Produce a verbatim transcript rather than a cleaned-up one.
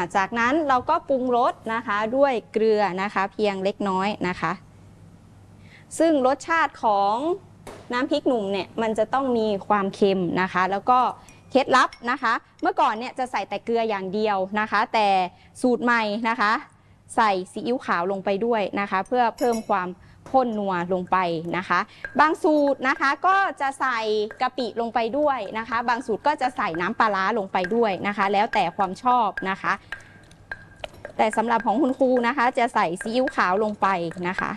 จากนั้นเราก็ปรุงรสนะคะด้วยเกลือนะคะเพียงเล็กน้อยนะคะซึ่งรสชาติของน้ำพริกหนุ่มเนี่ยมันจะต้องมีความเค็มนะคะแล้วก็เคล็ดลับนะคะเมื่อก่อนเนี่ยจะใส่แต่เกลืออย่างเดียวนะคะแต่สูตรใหม่นะคะใส่ซีอิ๊วขาวลงไปด้วยนะคะเพื่อเพิ่มความข้นนัวลงไปนะคะบางสูตรนะคะก็จะใส่กะปิลงไปด้วยนะคะบางสูตรก็จะใส่น้ำปลาร้าลงไปด้วยนะคะแล้วแต่ความชอบนะคะแต่สำหรับของคุณครูนะคะจะใส่ซีอิ๊วขาวลงไปนะคะ